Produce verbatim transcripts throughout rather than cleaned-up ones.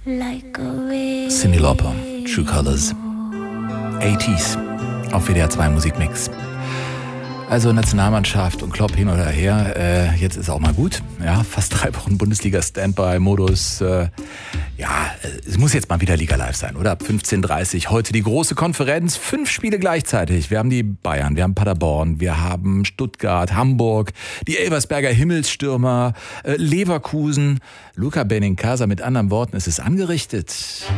Cyndi Lauper, True Colors. achtziger auf W D R zwei Musikmix. Also Nationalmannschaft und Klopp hin oder her, äh, jetzt ist auch mal gut. Ja, fast drei Wochen Bundesliga-Standby-Modus. Äh, ja, es muss jetzt mal wieder Liga Live sein, oder? Ab fünfzehn Uhr dreißig, heute die große Konferenz, fünf Spiele gleichzeitig. Wir haben die Bayern, wir haben Paderborn, wir haben Stuttgart, Hamburg, die Elversberger Himmelsstürmer, äh, Leverkusen. Luca Benincasa, mit anderen Worten, es ist angerichtet.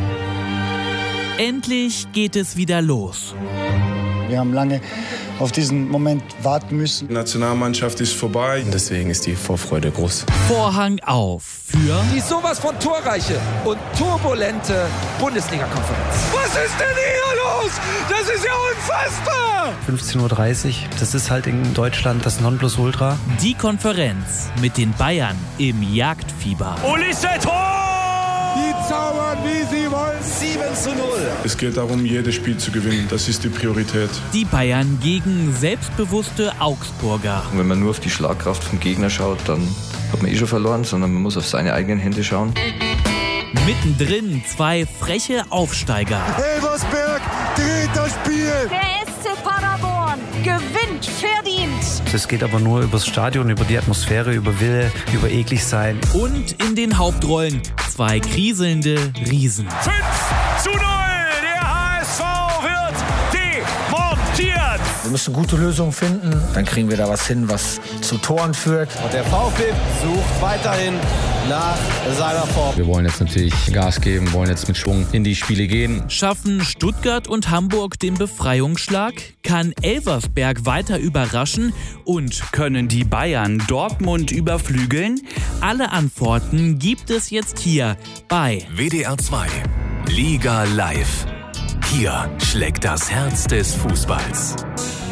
Endlich geht es wieder los. Wir haben lange auf diesen Moment warten müssen. Die Nationalmannschaft ist vorbei. Deswegen ist die Vorfreude groß. Vorhang auf für die sowas von torreiche und turbulente Bundesliga-Konferenz. Was ist denn hier los? Das ist ja unfassbar! fünfzehn Uhr dreißig, das ist halt in Deutschland das Nonplusultra. Die Konferenz mit den Bayern im Jagdfieber. Olise Tor! Die zaubern, wie sie wollen. sieben zu null. Es geht darum, jedes Spiel zu gewinnen. Das ist die Priorität. Die Bayern gegen selbstbewusste Augsburger. Und wenn man nur auf die Schlagkraft vom Gegner schaut, dann hat man eh schon verloren, sondern man muss auf seine eigenen Hände schauen. Mittendrin zwei freche Aufsteiger. Elversberg dreht das Spiel. Der S C Paderborn gewinnt verdient. Das geht aber nur übers Stadion, über die Atmosphäre, über Wille, über eklig sein. Und in den Hauptrollen zwei kriselnde Riesen. fünf zu null. Der H S V wird demontiert. Wir müssen gute Lösungen finden. Dann kriegen wir da was hin, was zu Toren führt. Und der VfB sucht weiterhin nach seiner Form. Wir wollen jetzt natürlich Gas geben, wollen jetzt mit Schwung in die Spiele gehen. Schaffen Stuttgart und Hamburg den Befreiungsschlag? Kann Elversberg weiter überraschen? Und können die Bayern Dortmund überflügeln? Alle Antworten gibt es jetzt hier bei W D R zwei Liga Live. Hier schlägt das Herz des Fußballs.